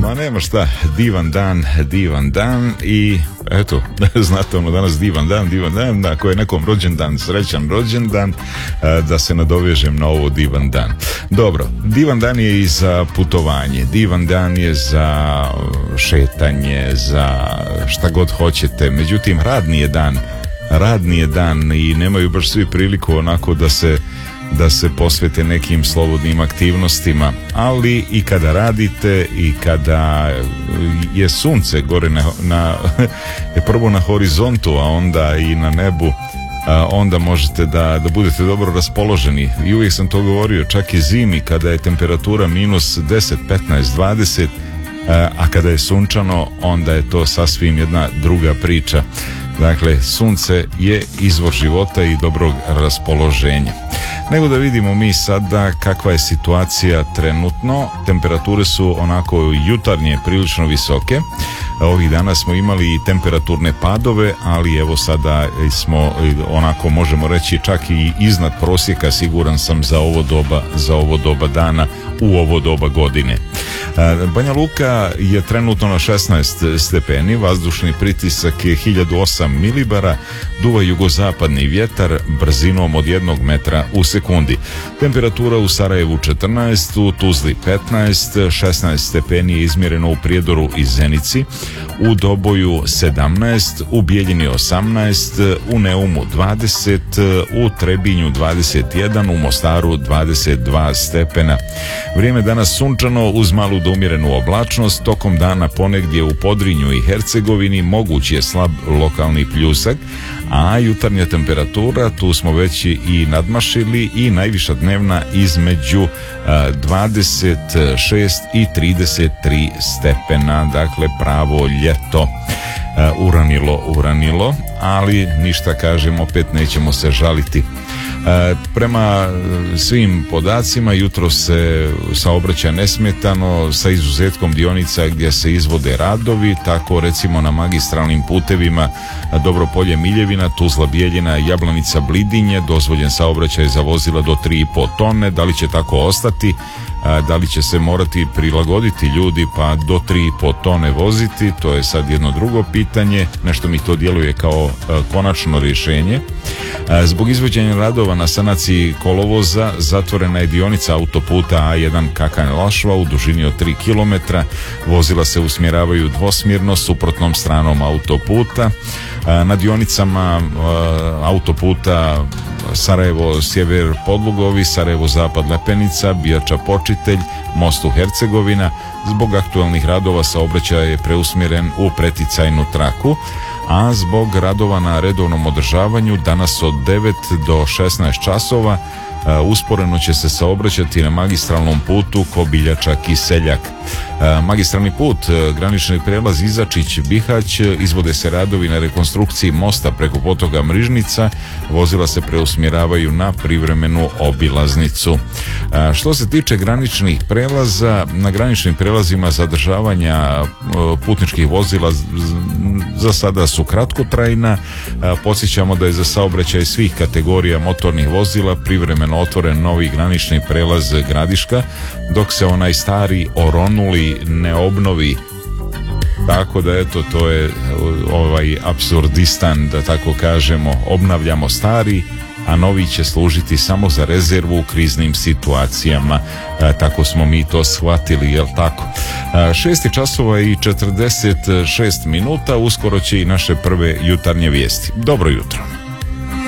Ma nema šta, divan dan i eto, znate ono danas divan dan, ako je nekom rođendan, srećan rođendan, da se nadovežem na ovo divan dan. Dobro, divan dan je i za putovanje, divan dan je za šetanje, za šta god hoćete, međutim radni je dan i nemaju baš svi priliku onako da se posvete nekim slobodnim aktivnostima, ali i kada radite i kada je sunce gore prvo na horizontu, a onda i na nebu, onda možete da budete dobro raspoloženi. I uvijek sam to govorio, čak i zimi kada je temperatura minus 10, 15, 20, a kada je sunčano, onda je to sasvim jedna druga priča. Dakle, sunce je izvor života i dobrog raspoloženja. Nego da vidimo mi sada kakva je situacija trenutno. Temperature su onako jutarnje prilično visoke. Ovih dana smo imali i temperaturne padove, ali evo sada smo onako, možemo reći, čak i iznad prosjeka, siguran sam, za ovo doba dana u ovo doba godine. Banja Luka je trenutno na 16 stepeni, vazdušni pritisak je 1008 milibara, duva jugozapadni vjetar brzinom od 1 metra u sekundi. Temperatura u Sarajevu 14, u Tuzli 15, 16 stepeni je izmjereno u Prijedoru i Zenici, u Doboju 17, u Bijeljini 18, u Neumu 20, u Trebinju 21, u Mostaru 22 stepena. Vrijeme danas sunčano uz malu do umjerenu oblačnost, tokom dana ponegdje u Podrinju i Hercegovini moguć je slab lokalni pljusak, a jutarnja temperatura, tu smo već i nadmašili, i najviša dnevna između 26 i 33 stepena, dakle pravo ljeto. Uranilo, ali ništa, kažem, opet nećemo se žaliti. Prema svim podacima jutro se saobraća nesmetano, sa izuzetkom dionica gdje se izvode radovi, tako recimo na magistralnim putevima Dobropolje Miljevina, Tuzla Bijeljina, Jablanica Blidinje dozvoljen saobraćaj za vozila do 3,5 tone. Da li će tako ostati? Da li će se morati prilagoditi ljudi pa do 3,5 tone voziti? To je sad jedno drugo pitanje. Nešto mi to djeluje kao konačno rješenje. Zbog izvođenja radova na sanaciji kolovoza zatvorena je dionica autoputa A1 Kakanj-Lašva u dužini od 3 km. Vozila se usmjeravaju dvosmjerno suprotnom stranom autoputa. Na dionicama autoputa Sarajevo sjever Podlugovi, Sarajevo zapad Lepenica, Bijača Počitelj, Mostu Hercegovina, zbog aktualnih radova saobraćaj je preusmjeren u preticajnu traku, a zbog radova na redovnom održavanju danas od 9 do 16 časova usporeno će se saobraćati na magistralnom putu Kobiljača-Kiseljak. Magistralni put, granični prijelaz Izačić-Bihać, izvode se radovi na rekonstrukciji mosta preko potoka Mrižnica, vozila se preusmjeravaju na privremenu obilaznicu. Što se tiče graničnih prelaza, na graničnim prelazima zadržavanja putničkih vozila za sada su kratkotrajna. Podsjećamo da je za saobraćaj svih kategorija motornih vozila privremeno otvoren novi granični prelaz Gradiška, dok se onaj stari oronuli ne obnovi. Tako da eto, to je ovaj apsurdistan, da tako kažemo. Obnavljamo stari, a novi će služiti samo za rezervu u kriznim situacijama. Tako smo mi to shvatili, jel tako? 6 časova i 46 minuta, uskoro će i naše prve jutarnje vijesti. Dobro jutro.